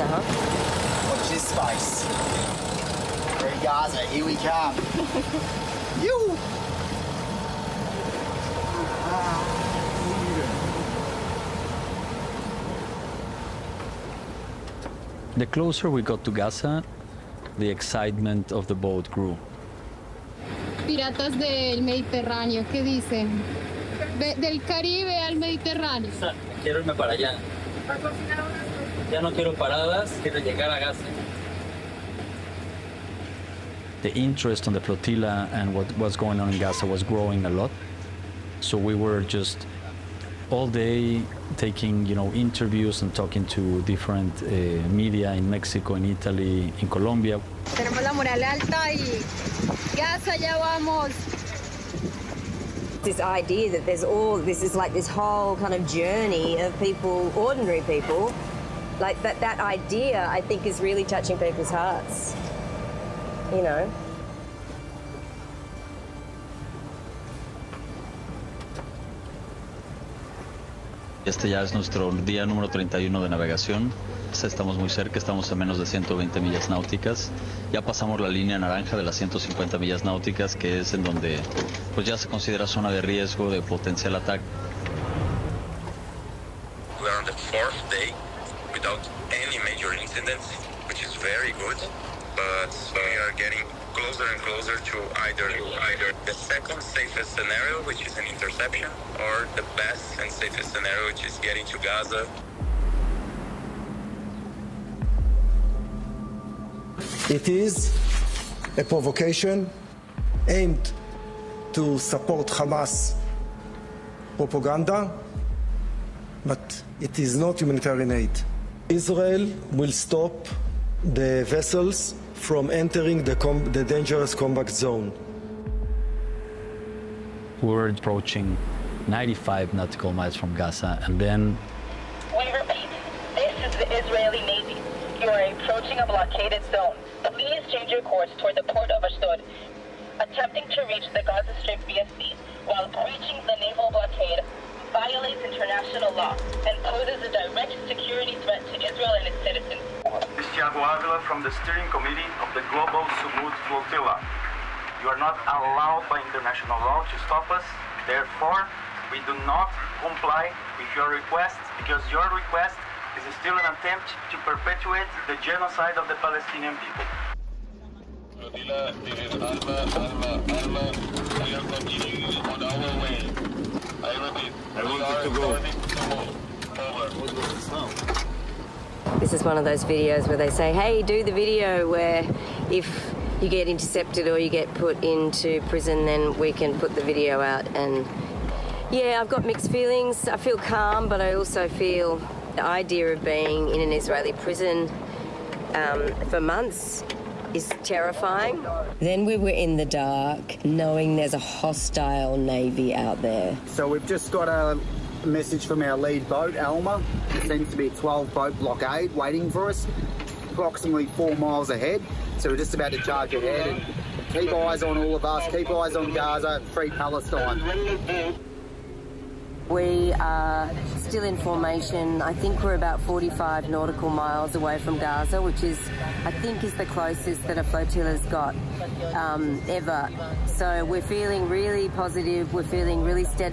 Gaza, huh? Watch this space. Free Gaza, here we come. You! The closer we got to Gaza, the excitement of the boat grew. Piratas del Mediterráneo, ¿qué dicen? Del Caribe al Mediterráneo. Quiero irme para allá. Ya no quiero paradas, quiero llegar a Gaza. The interest on the flotilla and what was going on in Gaza was growing a lot. So we were just all day taking, interviews and talking to different media in Mexico, in Italy, in Colombia. Tenemos la moral alta y Gaza ya vamos. This idea that this is like this whole kind of journey of people, ordinary people, like that idea, I think, is really touching people's hearts, Este ya es nuestro día número 31 de navegación. Estamos muy cerca, estamos a menos de 120 millas náuticas. Ya pasamos la línea naranja de las 150 millas náuticas, que es en donde pues ya se considera zona de riesgo de potencial ataque. We are on the fourth day without any major incidents, which is very good. But we are getting closer and closer to either the second safest scenario, which is an interception, or the best and safest scenario, which is getting to Gaza. It is a provocation aimed to support Hamas propaganda, but it is not humanitarian aid. Israel will stop the vessels from entering the dangerous combat zone. We were approaching 95 nautical miles from Gaza, and then... We repeat, this is the Israeli Navy. You are approaching a blockaded zone. Please change your course toward the port of Ashdod. Attempting to reach the Gaza Strip via sea while breaching the naval blockade violates international law and poses a direct security threat to Israel and its citizens. This is Thiago Avila from the steering committee of the Global Sumud Flotilla. You are not allowed by international law to stop us. Therefore, we do not comply with your request because your request is still an attempt to perpetuate the genocide of the Palestinian people. Flotilla, Alma, we are continuing on our way. I repeat, we are starting to move. Over. This is one of those videos where they say, hey, do the video where if you get intercepted or you get put into prison, then we can put the video out. And yeah, I've got mixed feelings. I feel calm, but I also feel the idea of being in an Israeli prison for months is terrifying. Then we were in the dark, knowing there's a hostile Navy out there. So we've just got a message from our lead boat, Alma. There seems to be a 12-boat blockade waiting for us, approximately 4 miles ahead. So we're just about to charge ahead and keep eyes on all of us, keep eyes on Gaza, free Palestine. We are still in formation. I think we're about 45 nautical miles away from Gaza, which is, I think, is the closest that a flotilla's got ever. So we're feeling really positive. We're feeling really steadfast.